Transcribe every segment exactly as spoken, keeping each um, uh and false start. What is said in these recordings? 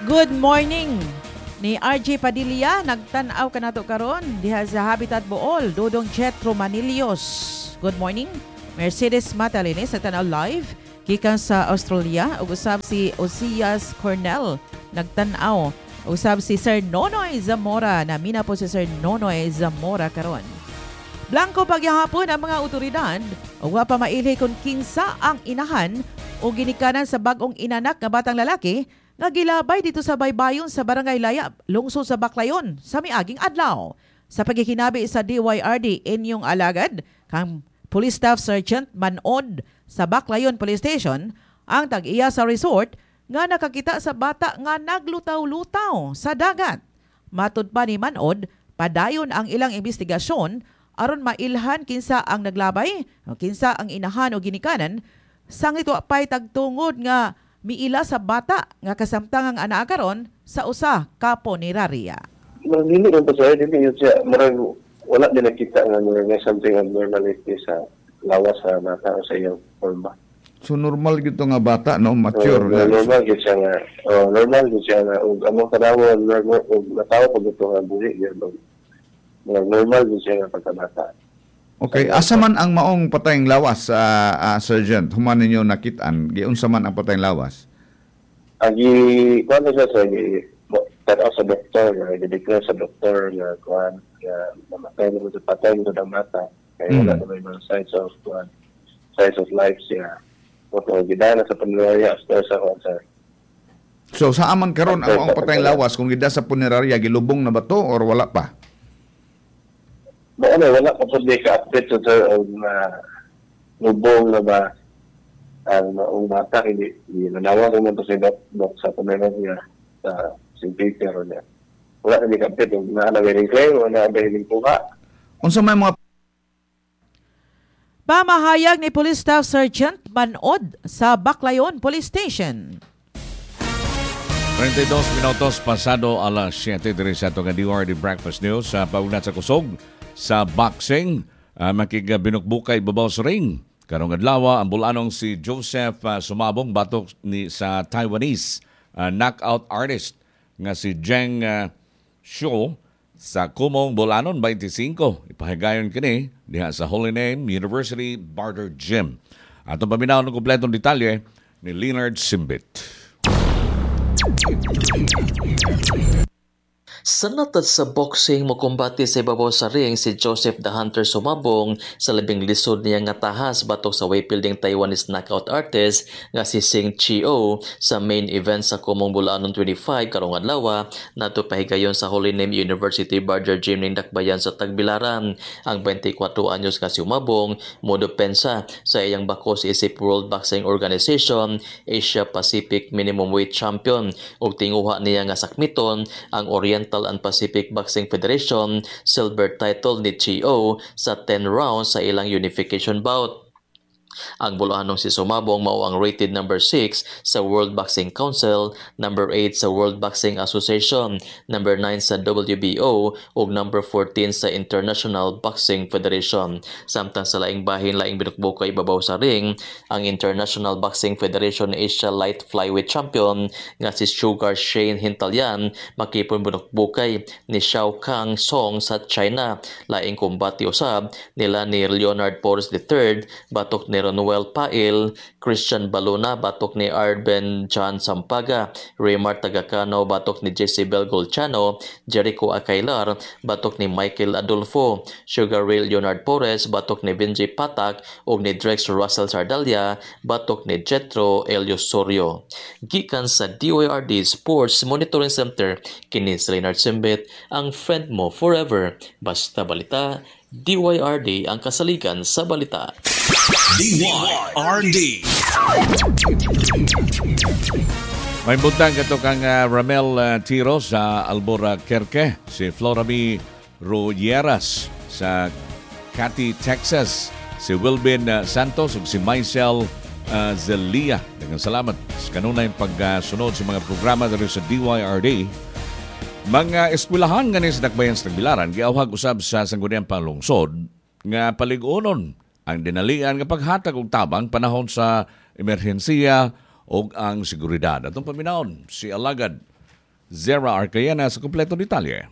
Good morning ni R J Padilla. Nagtanaw ka nato karon diha sa Habitat Bool. Dodong Jetro Manilios. Good morning. Mercedes Matalines nagtanaw live gikan sa Australia. Ug usab si Osias Cornell nagtanaw. Usab si Sir Nonoy Zamora. Namina po si Sir Nonoy Zamora karon. Blanco pagyahapon ang mga otoridad ug wa pa mailhi kung kinsa ang inahan o ginikanan sa bag-ong inanak nga batang lalaki nga gilabay dito sa baybayon sa Barangay Layab, lungsod sa Baclayon sa miaging adlaw. Sa pagkikinabi sa D Y R D inyong alagad kang Police Staff Sergeant Manod sa Baclayon Police Station ang tag-iya sa resort nga nakakita sa bata nga naglutaw-lutaw sa dagat. Matud pa ni Manod, padayon ang ilang investigasyon aron mailhan kinsa ang naglabay o kinsa ang inahan o ginikanan sangit wa pay tagtungod nga miila sa bata nga kasamtangang anaa karon sa usa ka puneraria. Dili man pa siya, dili yun siya, marag wala din nakita nga may something abnormality sa lawas sa bata o sa iyang forma. So normal gito nga bata, no? Mature. Uh, na, normal gito siya nga, oh, normal gito siya nga, ug among kadawon, ug natawo pag ito nga buhi, yun, normal gito siya nga pagkabata. Okay, asa man ang maong patayng lawas, uh, uh, Sergeant? Human ninyo nakitaan, giunsa man ang patayng lawas? Agi, kuhan na siya sa, tanaw sa doktor, nga, i-declare sa doktor, nga, kuhan, nga, namatay na sa patay nito ng mata. Kaya wala na may mga signs of, kuhan, signs of life siya. Oto, gidana sa panlarya, after sa kuhan, sir. So, saan man karon ang maong patayng lawas? Kung gida sa punerarya, gilubong na ba to or wala pa? Ba, ano, wala pa po di ka-update sa sir o na lubong na ba ang maong bata, hindi, hindi nanawa ko man to si Doc, Doc sa pumeran niya sa Saint Peter o niya. Wala na di ka-update, o na-nagaling claim o na-nagaling puka. Unsa may mga Pamahayag ni Police Staff Sergeant Manod sa Baclayon Police Station. thirty-dos minutos pasado alas siyete diri sa itong D R D Breakfast News sa paugnat sa kusog sa boxing. Uh, makigabinukbukay babaw sa ring. Karong adlaw ang bulanong si Joseph uh, sumabong batok ni sa Taiwanese uh, knockout artist nga si Zheng uh, Xiu sa Kumong Bulanon twenty-five. Ipahigayon kini diha sa Holy Name University Barter Gym. Atong paminaw ng kompletong detalye ni Leonard Simbit. Sa natad sa boxing mokumbati sa ibabaw sa ring si Joseph the Hunter sumabong sa labing lisod niya nga tahas batok sa weightlifting Taiwanese knockout artist nga si Zheng Xiu sa main event sa Kumong Bulanon twenty-five karong adlaw nato pahigayon sa Holy Name University Barger Gym ning Dakbayan sa Tagbilaran. Ang twenty-four anyos nga si umabong modepensa sa iyang bako sa isip World Boxing Organization Asia Pacific Minimum Weight Champion ug tinguha niya nga sakmiton ang Oriental and Pacific Boxing Federation silver title ni Xiu sa ten rounds sa ilang unification bout. Ang buluhanong si sumabong mao ang rated number six sa World Boxing Council, number eight sa World Boxing Association, number nine sa W B O ug number fourteen sa International Boxing Federation. Samtang sa laing bahin laing binukbukay ibabaw sa ring, ang International Boxing Federation Asia Light Flyweight Champion nga si Sugar Shane Hintalyan makipon binukbukay ni Xiao Kang Song sa China. Laing kumbati usab nila ni Leonard Porres the third batok ni Noel Pail, Christian Baluna batok ni Arben John Sampaga, Raymar Tagacano batok ni Jezebel Golchano, Jericho Acailar batok ni Michael Adolfo, Sugar Ray Leonard Porres batok ni Vinji Patak ug ni Drex Russell Sardalia batok ni Jetro Elios Sorio. Gikan sa D O R D Sports Monitoring Center, kini si Leonard Simbit, ang friend mo forever. Basta balita, D Y R D ang kasaligan sa balita. D Y R D. May buntang kato kang uh, Ramel uh, Tiro sa Albuquerque, si Florami Royeras sa Katy, Texas, si Wilbin uh, Santos ug si Maisel uh, Zelia. Dengan salamat sa kanunay pagsunod uh, sa mga programa dito sa D Y R D. Mga eskwelahan nga ni sa Dakbayan sa Tagbilaran, giawhag usab sa sangguniang panglungsod nga paliguonon ang dinalian nga paghatag og tabang panahon sa emerhensiya o ang seguridad. Atong paminahon, si Alagad Zera Arcayana sa kumpleto detalye.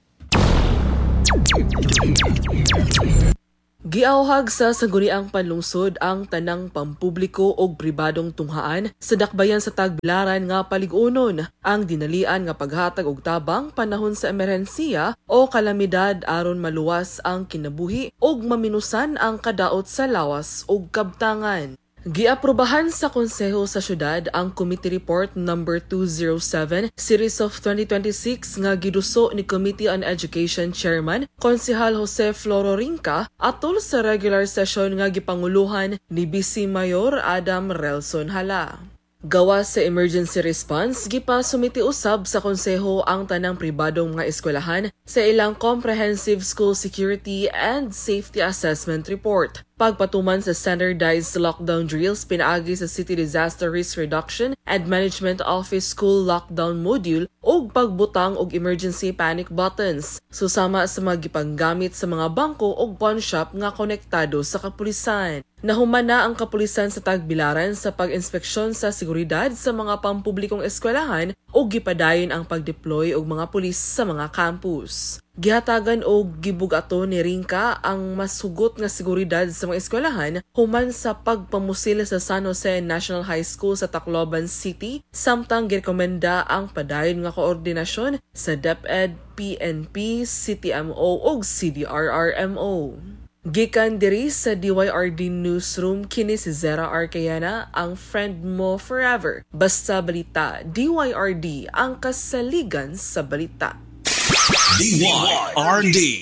Giawhag sa Saguriang Panlungsod ang tanang pampubliko o pribadong tunghaan sa dakbayan sa Tagbilaran nga paligunon ang dinalian nga paghatag og tabang panahon sa emerhensiya o kalamidad aron maluwas ang kinabuhi ug maminusan ang kadaot sa lawas ug kabtangan. Giaprobahan sa Konseho sa Syudad ang Committee Report number two oh seven Series of twenty twenty-six nga giduso ni Committee on Education Chairman Konsehal Jose Flororinca atol sa regular session nga gipanguluhan ni Vice Mayor Adam Relson Hala. Gawa sa emergency response, gipasumiti usab sa konseho ang tanang pribadong mga eskwelahan sa ilang Comprehensive School Security and Safety Assessment Report. Pagpatuman sa standardized lockdown drills pinaagi sa City Disaster Risk Reduction and Management Office School Lockdown Module ug pagbutang og emergency panic buttons, susama sa mga gipanggamit sa mga bangko ug pawn shop nga konektado sa kapulisan. Nahuman na ang kapulisan sa Tagbilaran sa pag-inspeksyon sa seguridad sa mga pampublikong eskwelahan ug gipadayon ang pag-deploy og mga pulis sa mga campus. Gihatagan og gibugato ni Rinca ang mas hugot nga seguridad sa mga eskwelahan human sa pagpamusil sa San Jose National High School sa Tacloban City, samtang girekomenda ang padayon nga koordinasyon sa DepEd, P N P, C T M O ug C D R R M O. Gikan diri sa D Y R D Newsroom, kini si Zera Arcayana, ang friend mo forever. Basta balita, D Y R D, ang kasaligan sa balita. D Y R D.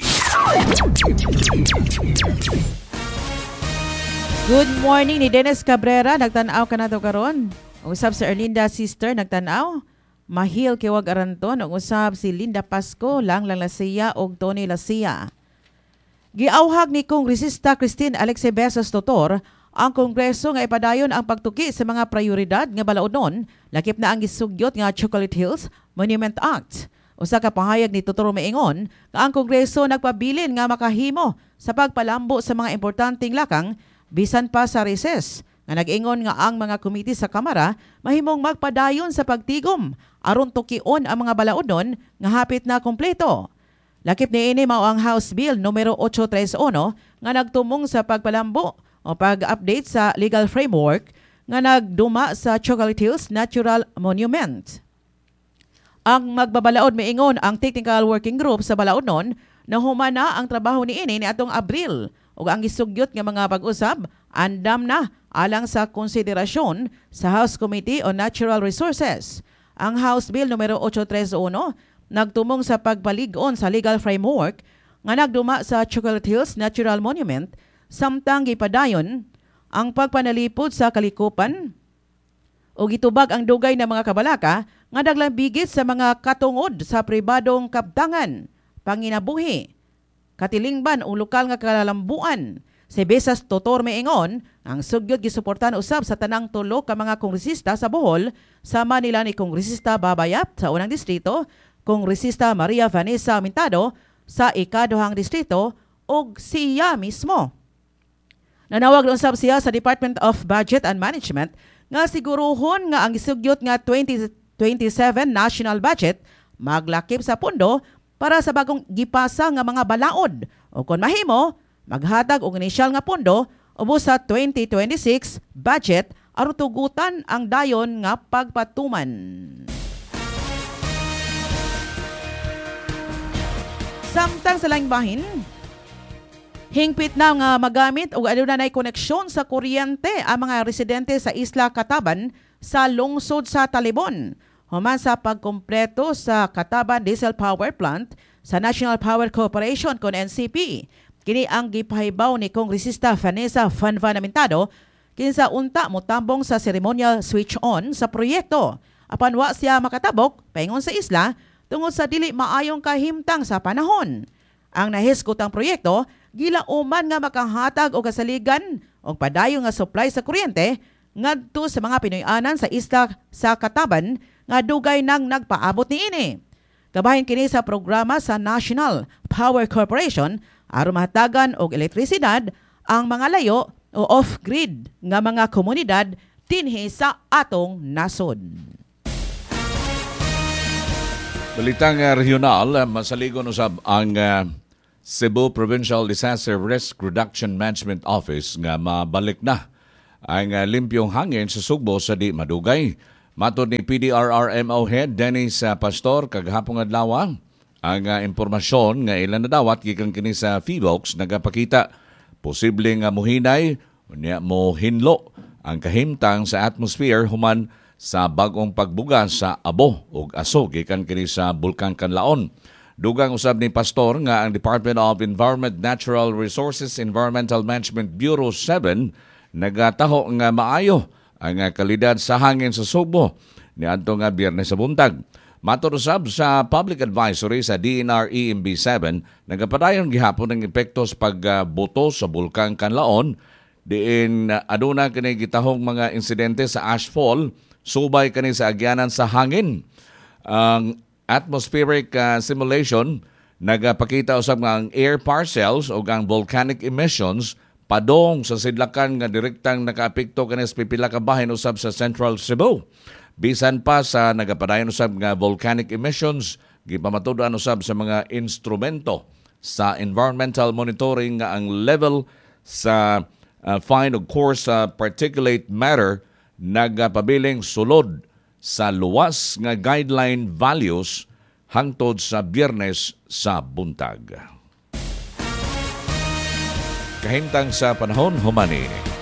Good morning ni Dennis Cabrera, nagtanaw ka na to karon. Usab si Erlinda sister nagtanaw. Mahil kiwag aranton, ug usab si Linda Pasco, lang lang Lasia og Tony Lasia. Giauhag ni Kongresista Christine Alexebesos Totor ang Kongreso nga ipadayon ang pagtuki sa mga prioridad nga balaodnon, lakip na ang gisugyot nga Chocolate Hills Monument Act. Usa ka pahayag ni Totor maingon nga ang Kongreso nagpabilin nga makahimo sa pagpalambo sa mga importanteng lakang bisan pa sa recess, nga nag-ingon nga ang mga komite sa Kamara mahimong magpadayon sa pagtigom aron tukion ang mga balaodnon nga hapit na kompleto. Lakip ni ini mao ang House Bill numero eight thirty-one nga nagtumong sa pagpalambo o pag-update sa legal framework nga nagduma sa Chocolate Hills Natural Monument. Ang magbabalaod miingon ang Technical Working Group sa balaodnon na humana ang trabaho ni ini ni atong Abril ug ang gisugyot nga mga pag-usab andam na alang sa konsiderasyon sa House Committee on Natural Resources. Ang House Bill numero eight thirty-one nagtumong sa pagpalig-on sa legal framework nga nagduma sa Chocolate Hills Natural Monument, samtang gipadayon ang pagpanalipod sa kalikupan o gitubag ang dugay na mga kabalaka nga naglambigit sa mga katungod sa pribadong kabtangan, panginabuhi, katilingban o lokal nga kalalambuan. Si Besas Totor maingon, ang sugyot gisuportan usab sa tanang tulo ka mga kongresista sa Bohol, sama nila ni Kongresista Babayap sa unang distrito, Kongresista Maria Vanessa Mintado sa ikaduhang distrito ug siya mismo. Nanawag usab siya sa Department of Budget and Management nga siguruhon nga ang gisugyot nga twenty twenty-seven national budget maglakip sa pundo para sa bagong gipasa nga mga balaod o kung mahimo maghatag og inisyal nga pundo ubos sa twenty twenty-six budget aron tugutan ang dayon nga pagpatuman. Samtang sa laing bahin, hingpit na nga magamit o aduna nay koneksyon sa kuryente ang mga residente sa Isla Cataban sa lungsod sa Talibon. Human sa pagkumpleto sa Cataban Diesel Power Plant sa National Power Corporation kon N C P. Kini ang gipahibaw ni Kongresista Vanessa Fanfan Amintado kinsa unta motambong sa ceremonial switch on sa proyekto. Apan wa siya makatabok paingon sa isla tungod sa dili maayong kahimtang sa panahon. Ang nahiskot ang proyekto, gilauman nga makahatag o kasaligan o padayo nga supply sa kuryente ngadto sa mga Pinoyanan sa isla sa Cataban nga dugay nang nagpaabot ni ini. Kabahin kini sa programa sa National Power Corporation aron mahatagan og elektrisidad ang mga layo o off-grid nga mga komunidad dinhi sa atong nasod. Balitang uh, regional, uh, masaligon usab ang uh, Cebu Provincial Disaster Risk Reduction Management Office nga mabalik na ang uh, limpyong hangin sa Sugbo sa di madugay. Matod ni P D R R M O Head Dennis uh, Pastor kagahapon adlaw ang uh, impormasyon nga ilan na dawat gikan kini sa Phivolcs nagapakita posibleng uh, muhinay unya mo hinlo ang kahimtang sa atmosphere human sa bagong pagbuga sa abo ug aso gikan kini sa Bulkan Kanlaon. Dugang usab ni Pastor nga ang Department of Environment, Natural Resources, Environmental Management Bureau seven nagataho nga maayo ang kalidad sa hangin sa Sugbo niadto nga Biyernes sa buntag. Matod usab sa public advisory sa D N R E M B seven nagapadayon gihapon ang epekto sa pagbuto sa Bulkan Kanlaon diin aduna kini gitahong mga insidente sa ashfall subay kani sa agyanan sa hangin. Ang atmospheric uh, simulation nagapakita usab nga ang air parcels o ang volcanic emissions padong sa sidlakan nga direktang nakaapekto kani sa pipila ka bahin usab sa Central Cebu. Bisan pa sa nagapadayon usab nga volcanic emissions gipamatudan usab sa mga instrumento sa environmental monitoring nga ang level sa uh, fine of course uh, particulate matter nagpabiling sulod sa luwas nga guideline values hangtod sa Biyernes sa buntag. Kahimtang sa panahon humani.